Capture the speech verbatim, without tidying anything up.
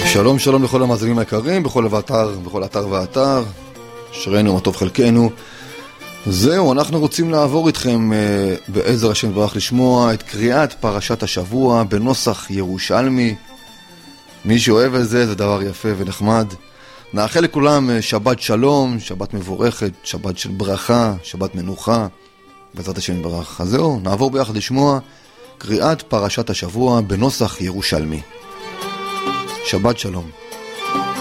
שלום שלום לכל המאזינים היקרים, בכל אתר, בכל אתר ואתר, אשרינו מה טוב חלקנו. זהו, אנחנו רוצים לעבור איתכם אה, בעזר השם יתברך לשמוע את קריאת פרשת השבוע בנוסח ירושלמי. מי שאוהב את זה, זה דבר יפה ונחמד. נאחל לכולם שבת שלום, שבת מבורכת, שבת של ברכה, שבת מנוחה, בעזרת השם יתברך. אז זהו, נעבור ביחד לשמוע קריאת פרשת השבוע בנוסח ירושלמי. שבת שלום.